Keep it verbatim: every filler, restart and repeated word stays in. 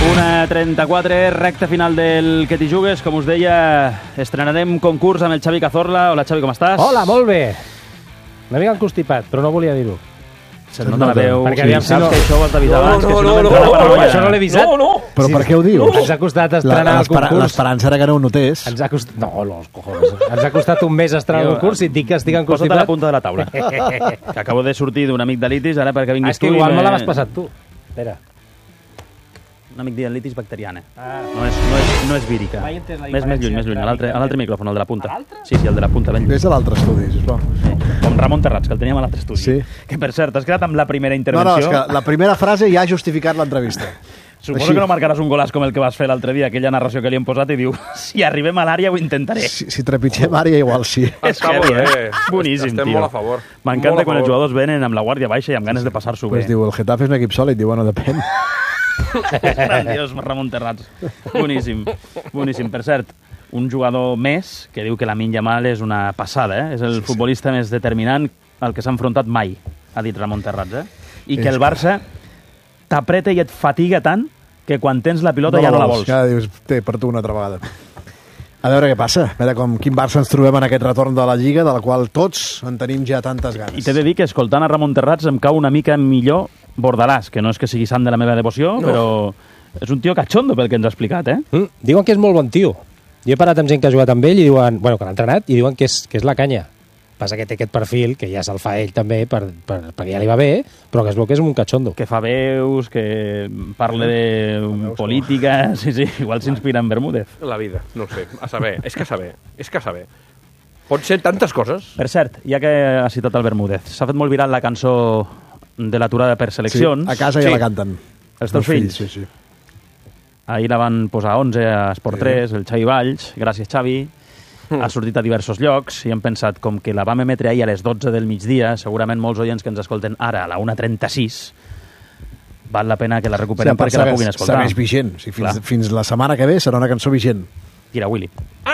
una trenta-quatre, recta final del Que t'hi jugues. Com us deia, estrenarem concurs amb el Xavi Cazorla. Hola, Xavi, com estàs? Hola, molt bé. Una mica encostipat, però no volia dir-ho. Se't nota la veu. Perquè aviam, saps si no... que això ho has d'avisar No, abans, no, que si no, no, no, m'entra la no, paranoia. Això no l'he avisat. No, no. Però Sí. per què ho dius? Ens ha costat estrenar La- el concurs. L'esperança era que no ho notés. Ens ha costat... No, los cojones. Ens ha costat un mes estrenar el Tio, concurs i et dic que estic Posa't a la encostipat. punta de la taula. Que acabo de sortir d'un amic de litis, ara perquè Ah, vinguis és que tu... i igual me- me l'has passat tu. Espera. Un amic de litis bacteriana. Ah. No és, no és, no és vírica. Mai he entès la Més, més lluny, diferència més lluny. entre A l'altre vírica a l'altre i- micròfon, el de la punta. A l'altre? Sí, sí, el de la punta, ben lluny. Ves a l'altre estudi, sisplau. Com Ramon Terrats, que el teníem a l'altre estudi. Sí. Que, per cert, has quedat amb la primera No, intervenció. no, és que la primera frase ja ha justificat l'entrevista. Suposo Així. que no marcaràs un golaç com el que vas fer l'altre dia, aquella narració que li hem posat i diu si arribem a l'àrea ho intentaré. Si, si trepitgem àrea, igual sí. És Està molt heavy, bé. eh? Boníssim, Estem tio. molt a favor. M'encanta Molt a quan els favor. jugadors venen amb la guàrdia baixa i amb ganes de passar-s'ho bé. Pues diu, el Getafe és un equip sòlid. Diu, bueno, depèn. Grandiós, Ramon Terrats. Boníssim, boníssim. Per cert, un jugador més que diu que Lamine Yamal és una passada, eh? És el Sí, sí. futbolista més determinant al que s'ha enfrontat mai, ha dit Ramon Terrats, eh? I que És el Barça t'apreta i et fatiga tant que quan tens la pilota No ja la no la vols. vols. Ja dius, té, per tu una altra vegada. A veure què passa. A veure com, quin Barça ens trobem en aquest retorn de la Lliga, de la qual tots en tenim ja tantes ganes. I t'he de dir que escoltant a Ramon Terrats em cau una mica millor Bordalàs, que no és que sigui sant de la meva devoció, no. Però és un tio cachondo pel que ens ha explicat, eh? Mm, diuen que és molt bon tio. Jo he parat amb gent que ha jugat amb ell i diuen, bueno, que l'ha entrenat i diuen que és, que és la canya. Passa que té aquest perfil, que ja se'l fa ell també, per, per, perquè ja li va bé, però que es veu que és un cachondo. Que fa veus, que parla de política... Sí, sí, igual s'inspira en Bermúdez. La vida, no ho sé. A saber, és que a saber, és que a saber. Pot ser tantes coses. Per cert, ja que ha citat el Bermúdez, s'ha fet molt viral la cançó de l'aturada per Sí, seleccions. a casa ja Sí. la canten. Els teus fills? Sí, sí. Ahir la van posar onze a Esport tres, el Xavi Valls, gràcies Xavi, ha sortit a diversos llocs i hem pensat, com que la vam emetre ahir a les dotze del migdia, segurament molts oients que ens escolten ara a la una trenta-sis, val la pena que la recuperem Sí, perquè la segueix- puguin escoltar. Segueix vigent. O sigui, fins, Clar. fins la setmana que ve serà una cançó vigent. Tira, Willy. Ah,